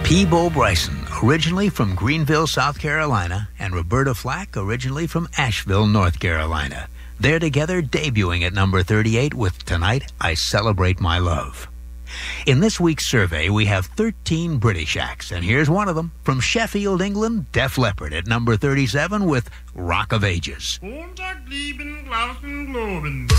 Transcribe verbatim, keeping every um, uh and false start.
Peabo Bryson, originally from Greenville, South Carolina, and Roberta Flack, originally from Asheville, North Carolina. They're together debuting at number thirty-eight with Tonight I Celebrate My Love. In this week's survey, we have thirteen British acts, and here's one of them. From Sheffield, England, Def Leppard at number thirty-seven with Rock of Ages.